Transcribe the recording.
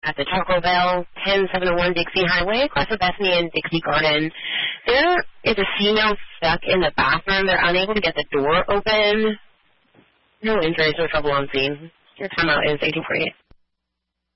at the Taco Bell, 10701 Dixie Highway, across the Bethany and Dixie Garden. There is a female stuck in the bathroom. They're unable to get the door open. No injuries, no trouble on scene. Your timeout is 1848.